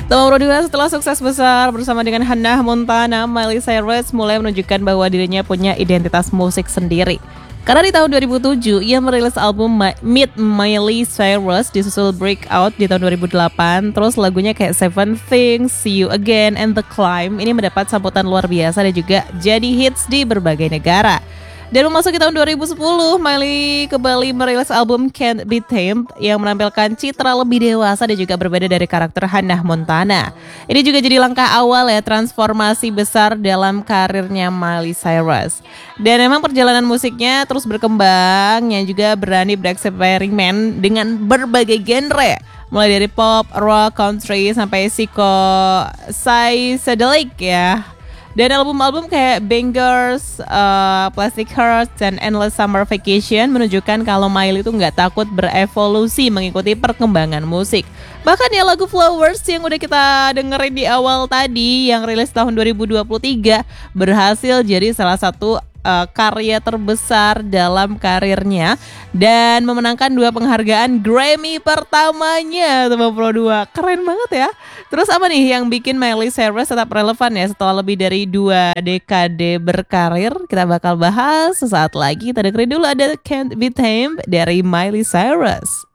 Tahun 2022 setelah sukses besar bersama dengan Hannah Montana, Miley Cyrus mulai menunjukkan bahwa dirinya punya identitas musik sendiri. Karena di tahun 2007, ia merilis album Meet Miley Cyrus, disusul Breakout di tahun 2008, terus lagunya kayak Seven Things, See You Again, and The Climb ini mendapat sambutan luar biasa dan juga jadi hits di berbagai negara. Dan memasuki tahun 2010, Miley kembali merilis album Can't Be Tamed yang menampilkan citra lebih dewasa dan juga berbeda dari karakter Hannah Montana. Ini juga jadi langkah awal ya transformasi besar dalam karirnya Miley Cyrus. Dan memang perjalanan musiknya terus berkembang yang juga berani bereksperimen dengan berbagai genre. Mulai dari pop, rock, country, sampai psychedelic ya. Dan album-album kayak Bangers, Plastic Hearts, dan Endless Summer Vacation menunjukkan kalau Miley itu nggak takut berevolusi mengikuti perkembangan musik. Bahkan ya lagu Flowers yang udah kita dengerin di awal tadi yang rilis tahun 2023 berhasil jadi salah satu karya terbesar dalam karirnya dan memenangkan 2 penghargaan Grammy pertamanya teman Pro 2. Keren banget ya. Terus apa nih yang bikin Miley Cyrus tetap relevan ya setelah lebih dari 2 dekade berkarir? Kita bakal bahas sesaat lagi. Kita dengerin dulu ada Can't Be Tamed dari Miley Cyrus.